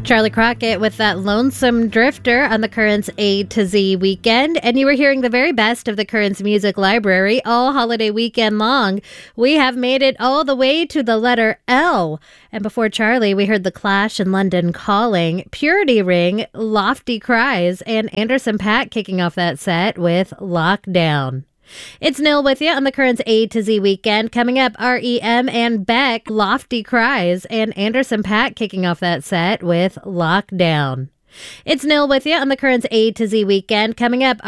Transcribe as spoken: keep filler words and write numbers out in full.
Charlie Crockett with that Lonesome Drifter on the Currents A to Z weekend. And you were hearing the very best of the Currents Music Library all holiday weekend long. We have made it all the way to the letter L. And before Charlie, we heard The Clash and London Calling, Purity Ring, Lofty Cries, and Anderson .Paak kicking off that set with Lockdown. It's Nil with you on the Currents A to Z weekend. Coming up, R E M and Beck, Lofty Cries, and Anderson .Paak kicking off that set with Lockdown. It's Nil with you on the Currents A to Z weekend. Coming up,